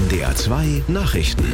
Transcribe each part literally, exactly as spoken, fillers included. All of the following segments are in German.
N D R zwei Nachrichten.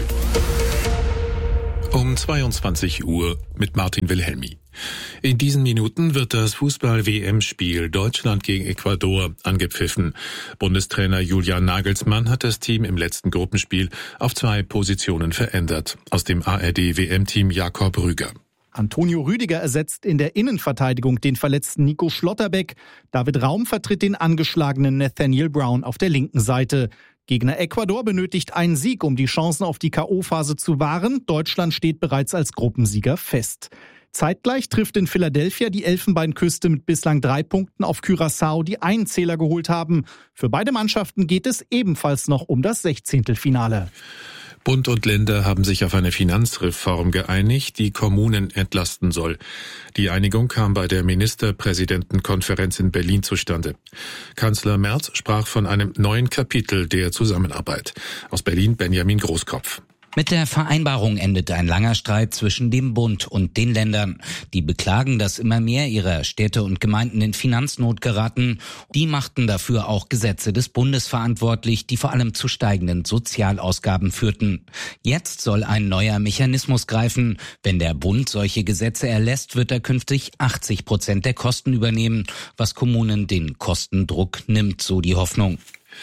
Um zweiundzwanzig Uhr mit Martin Wilhelmi. In diesen Minuten wird das Fußball-W M-Spiel Deutschland gegen Ecuador angepfiffen. Bundestrainer Julian Nagelsmann hat das Team im letzten Gruppenspiel auf zwei Positionen verändert. Aus dem A R D-W M-Team Jakob Rüger. Antonio Rüdiger ersetzt in der Innenverteidigung den verletzten Nico Schlotterbeck. David Raum vertritt den angeschlagenen Nathaniel Brown auf der linken Seite. Gegner Ecuador benötigt einen Sieg, um die Chancen auf die K O-Phase zu wahren. Deutschland steht bereits als Gruppensieger fest. Zeitgleich trifft in Philadelphia die Elfenbeinküste mit bislang drei Punkten auf Curaçao, die einen Zähler geholt haben. Für beide Mannschaften geht es ebenfalls noch um das Sechzehntelfinale. Bund und Länder haben sich auf eine Finanzreform geeinigt, die Kommunen entlasten soll. Die Einigung kam bei der Ministerpräsidentenkonferenz in Berlin zustande. Kanzler Merz sprach von einem neuen Kapitel der Zusammenarbeit. Aus Berlin Benjamin Großkopf. Mit der Vereinbarung endet ein langer Streit zwischen dem Bund und den Ländern. Die beklagen, dass immer mehr ihrer Städte und Gemeinden in Finanznot geraten. Die machten dafür auch Gesetze des Bundes verantwortlich, die vor allem zu steigenden Sozialausgaben führten. Jetzt soll ein neuer Mechanismus greifen. Wenn der Bund solche Gesetze erlässt, wird er künftig achtzig Prozent der Kosten übernehmen, was Kommunen den Kostendruck nimmt, so die Hoffnung.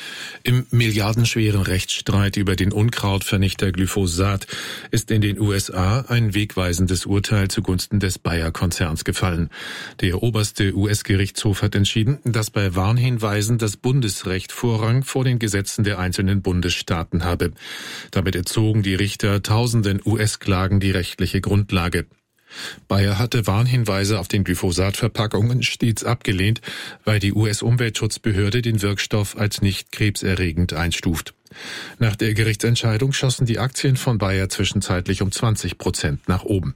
Im milliardenschweren Rechtsstreit über den Unkrautvernichter Glyphosat ist in den U S A ein wegweisendes Urteil zugunsten des Bayer-Konzerns gefallen. Der oberste U S-Gerichtshof hat entschieden, dass bei Warnhinweisen das Bundesrecht Vorrang vor den Gesetzen der einzelnen Bundesstaaten habe. Damit entzogen die Richter tausenden U S-Klagen die rechtliche Grundlage. Bayer hatte Warnhinweise auf den Glyphosat-Verpackungen stets abgelehnt, weil die U S-Umweltschutzbehörde den Wirkstoff als nicht krebserregend einstuft. Nach der Gerichtsentscheidung schossen die Aktien von Bayer zwischenzeitlich um zwanzig Prozent nach oben.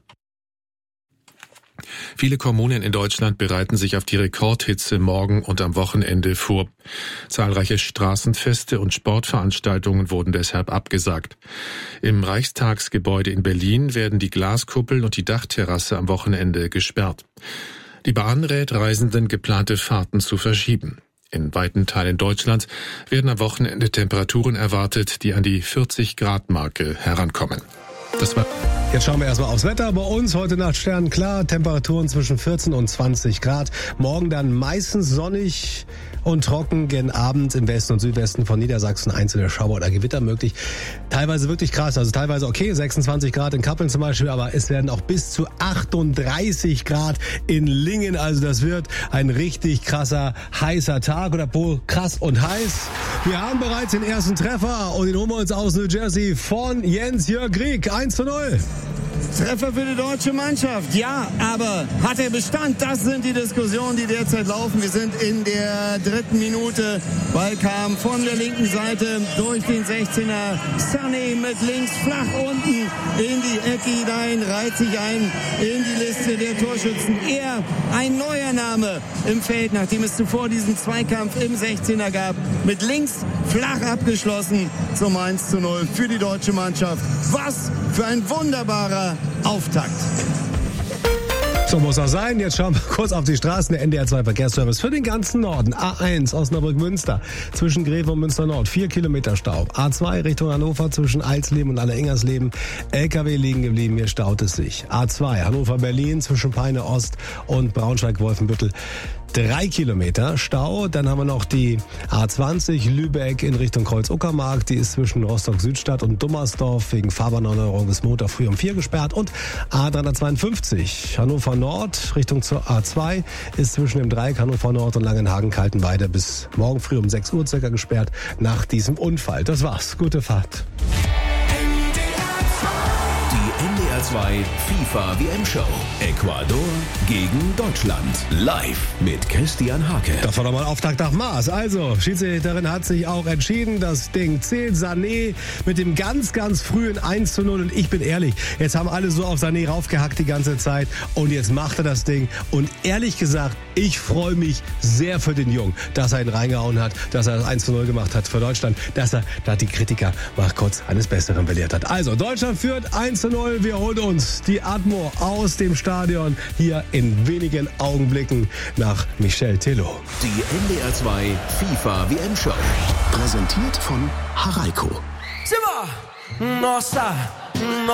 Viele Kommunen in Deutschland bereiten sich auf die Rekordhitze morgen und am Wochenende vor. Zahlreiche Straßenfeste und Sportveranstaltungen wurden deshalb abgesagt. Im Reichstagsgebäude in Berlin werden die Glaskuppeln und die Dachterrasse am Wochenende gesperrt. Die Bahn rät Reisenden, geplante Fahrten zu verschieben. In weiten Teilen Deutschlands werden am Wochenende Temperaturen erwartet, die an die vierzig Grad Marke herankommen. Das war Jetzt schauen wir erstmal aufs Wetter. Bei uns heute Nacht sternenklar, Temperaturen zwischen vierzehn und zwanzig Grad. Morgen dann meistens sonnig und trocken, gen Abend im Westen und Südwesten von Niedersachsen einzelne Schauer oder Gewitter möglich. Teilweise wirklich krass, also teilweise okay, sechsundzwanzig Grad in Kappeln zum Beispiel, aber es werden auch bis zu achtunddreißig Grad in Lingen. Also das wird ein richtig krasser, heißer Tag oder wohl krass und heiß. Wir haben bereits den ersten Treffer und den holen wir uns aus New Jersey von Jens-Jörg Grieg. eins zu null. Treffer für die deutsche Mannschaft, ja, aber hat er Bestand? Das sind die Diskussionen, die derzeit laufen. Wir sind in der dritten Minute. Ball kam von der linken Seite durch den sechzehner. Sané mit links flach unten in die Ecke hinein, reiht sich ein in die Liste der Torschützen. Er, ein neuer Name im Feld, nachdem es zuvor diesen Zweikampf im sechzehner gab. Mit links flach abgeschlossen zum eins zu null für die deutsche Mannschaft. Was für ein wunderbarer Auftakt. So muss das sein. Jetzt schauen wir kurz auf die Straßen. Der N D R zwei Verkehrsservice für den ganzen Norden. A eins Osnabrück-Münster zwischen Greve und Münster-Nord. Vier Kilometer Stau. A zwei Richtung Hannover zwischen Alsleben und Allerengersleben. L K W liegen geblieben. Hier staut es sich. A zwei Hannover-Berlin zwischen Peine Ost und Braunschweig-Wolfenbüttel. Drei Kilometer Stau. Dann haben wir noch die A zwanzig Lübeck in Richtung Kreuz-Uckermark. Die ist zwischen Rostock-Südstadt und Dummersdorf wegen Fahrbahnerneuerung bis Montag früh um vier gesperrt. Und A dreihundertzweiundfünfzig Hannover Nord Richtung zur A zwei ist zwischen dem Dreieck Hannover Nord und Langenhagen-Kaltenweide bis morgen früh um sechs Uhr circa gesperrt nach diesem Unfall. Das war's. Gute Fahrt. N D R zwei FIFA-W M-Show. Ecuador gegen Deutschland. Live mit Christian Hake. Das war doch mal Auftakt nach Maß. Also, Schiedsrichterin hat sich auch entschieden, das Ding zählt. Sané mit dem ganz, ganz frühen eins zu null. Und ich bin ehrlich, jetzt haben alle so auf Sané raufgehackt die ganze Zeit. Und jetzt macht er das Ding. Und ehrlich gesagt, ich freue mich sehr für den Jungen, dass er ihn reingehauen hat, dass er das eins zu null gemacht hat für Deutschland, dass er da die Kritiker mal kurz eines Besseren belehrt hat. Also, Deutschland führt eins zu null. Wir holen uns die Atmo aus dem Stadion hier in wenigen Augenblicken nach Michel Tello. Die N D R zwei FIFA-W M-Show. Präsentiert von Haraiko. cima, nossa, nossa.